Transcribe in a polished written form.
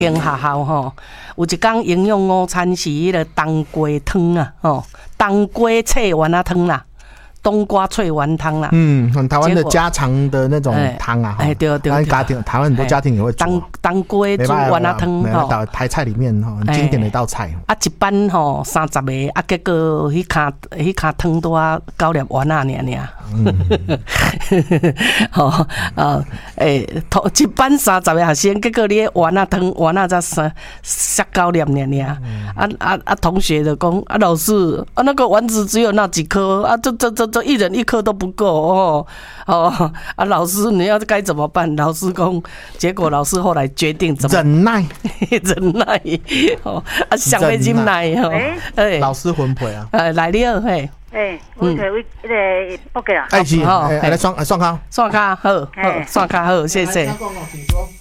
经学校吼，有一工营养午餐是迄个冬瓜汤啊，吼，冬瓜脆丸啊汤啦。冬瓜脆丸汤啦， 台湾的家常的那种汤啊， 对， 家庭台湾很多家庭也会煮冬瓜煮丸啊汤， 到台菜里面很经典的一道菜。 啊，一班吼30个，啊，结果迄卡汤多啊9粒丸啊尔。吼一班30个学生，结果你丸啊汤丸啊才杀9粒尔。啊，同学就讲啊，老师啊，那个丸子只有那几颗啊，这一人一颗都不够啊，老师你要该怎么办？老师讲，结果老师后来决定怎么忍耐， 上要忍耐老师分配啊， 来了嘿。 我迄个报给啦。 是，来双卡， 好，线卡好，谢谢。